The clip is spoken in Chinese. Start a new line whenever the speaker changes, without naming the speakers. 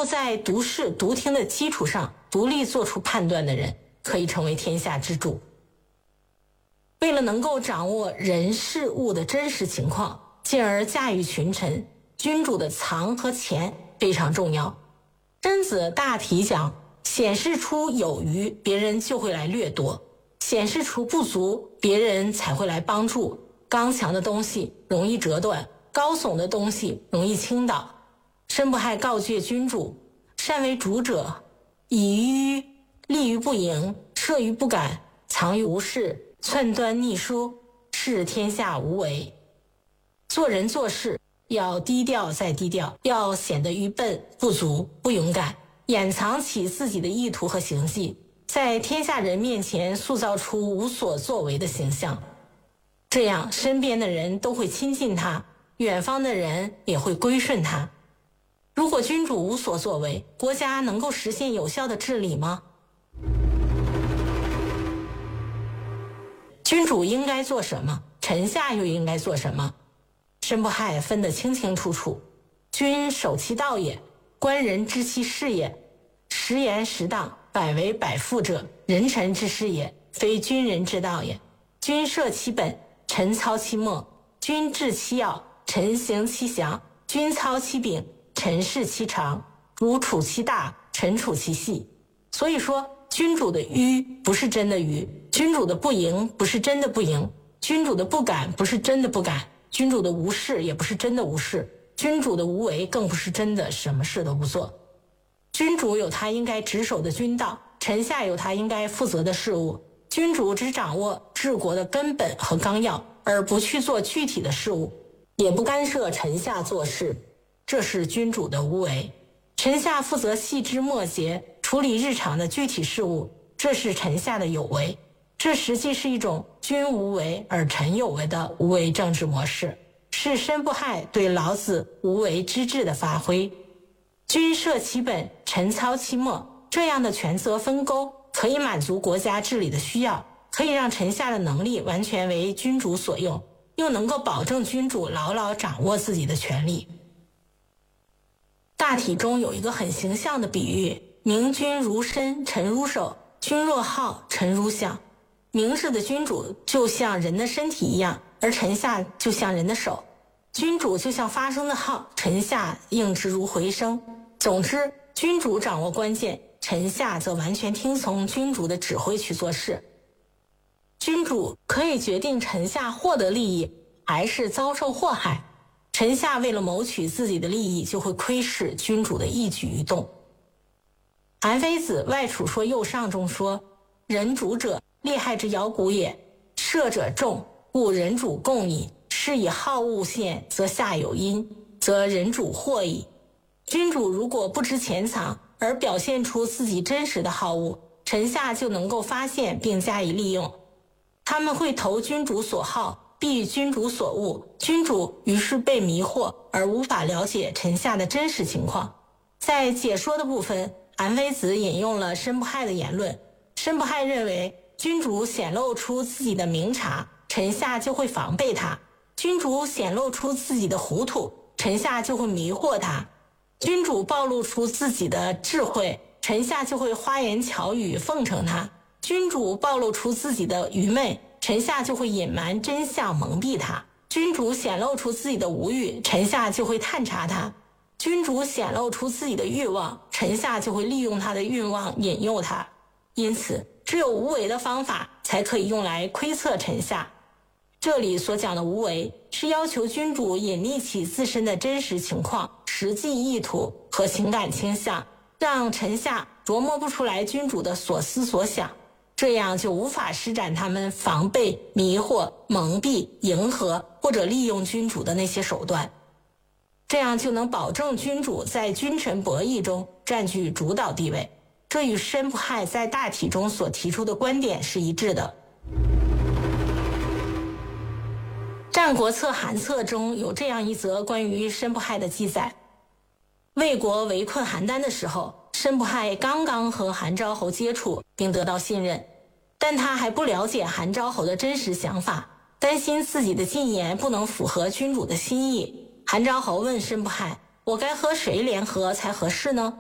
够在读视读听的基础上独立做出判断的人，可以成为天下之主。为了能够掌握人事物的真实情况，进而驾驭群臣，君主的藏和潜非常重要。甄子大体讲，显示出有余，别人就会来掠夺；显示出不足，别人才会来帮助。刚强的东西容易折断，高耸的东西容易倾倒。申不害告诫君主，善为主者，立于不迎，慑于不敢，藏于无事，寸断逆疏，视天下无为。做人做事要低调再低调，要显得愚笨不足不勇敢，掩藏起自己的意图和行迹，在天下人面前塑造出无所作为的形象。这样身边的人都会亲近他，远方的人也会归顺他。如果君主无所作为，国家能够实现有效的治理吗？君主应该做什么，臣下又应该做什么？申不害分得清清楚楚。君守其道也，官人知其事也。实言实当，百为百复者，人臣之事也，非君人之道也。君设其本，臣操其末；君治其要，臣行其详；君操其柄，臣事其长。如处其大，臣处其细。所以说，君主的愚不是真的愚，君主的不迎不是真的不迎，君主的不敢不是真的不敢，君主的无事也不是真的无事，君主的无为更不是真的什么事都不做。君主有他应该执守的君道，臣下有他应该负责的事务。君主只掌握治国的根本和纲要，而不去做具体的事务，也不干涉臣下做事，这是君主的无为。臣下负责细枝末节，处理日常的具体事务，这是臣下的有为。这实际是一种君无为而臣有为的无为政治模式，是申不害对老子无为之治的发挥。君设其本，臣操其末，这样的权责分钩可以满足国家治理的需要，可以让臣下的能力完全为君主所用，又能够保证君主牢牢掌握自己的权力。大体中有一个很形象的比喻，明君如身，臣如手，君若好，臣如想。明智的君主就像人的身体一样，而臣下就像人的手。君主就像发声的号，臣下应之如回声。总之，君主掌握关键，臣下则完全听从君主的指挥去做事。君主可以决定臣下获得利益还是遭受祸害，臣下为了谋取自己的利益，就会窥视君主的一举一动。韩非子《外储说右上》中说，人主者，利害之摇鼓也，射者众，故人主共矣。是以好恶现，则下有因，则人主祸矣。君主如果不知潜藏，而表现出自己真实的好恶，臣下就能够发现并加以利用。他们会投君主所好，避君主所恶，君主于是被迷惑，而无法了解臣下的真实情况。在解说的部分，韩非子引用了申不害的言论。申不害认为，君主显露出自己的明察，臣下就会防备他；君主显露出自己的糊涂，臣下就会迷惑他；君主暴露出自己的智慧，臣下就会花言巧语奉承他；君主暴露出自己的愚昧，臣下就会隐瞒真相蒙蔽他；君主显露出自己的无欲，臣下就会探查他；君主显露出自己的欲望，臣下就会利用他的欲望引诱他。因此，只有无为的方法才可以用来窥测臣下。这里所讲的无为，是要求君主隐匿起自身的真实情况、实际意图和情感倾向，让臣下琢磨不出来君主的所思所想，这样就无法施展他们防备、迷惑、蒙蔽、迎合或者利用君主的那些手段。这样就能保证君主在君臣博弈中占据主导地位。这与申不害在大体中所提出的观点是一致的。战国策韩策中有这样一则关于申不害的记载：魏国围困邯郸的时候，申不害刚刚和韩昭侯接触并得到信任，但他还不了解韩昭侯的真实想法，担心自己的进言不能符合君主的心意。韩昭侯问申不害：我该和谁联合才合适呢？